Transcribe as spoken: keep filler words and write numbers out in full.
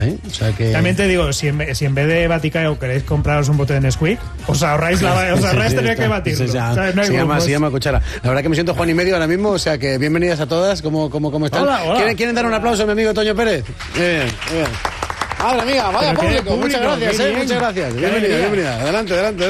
¿Eh? O sea que... También te digo, si en, si en vez de Vaticano queréis compraros un bote de Nesquik, os ahorráis la os ahorráis sí, sí, tener que batirlo. Sí, ya, ¿sabes? No se, llama, se llama cuchara. La verdad que me siento Juan y medio ahora mismo, o sea que bienvenidas a todas. ¿Cómo, cómo, cómo están? Hola, hola. ¿Quieren, ¿Quieren dar un aplauso a mi amigo Toño Pérez? Bien, bien. Madre mía, vaya público, público. Muchas gracias, eh, muchas gracias. Bienvenida, bienvenida. Adelante, adelante.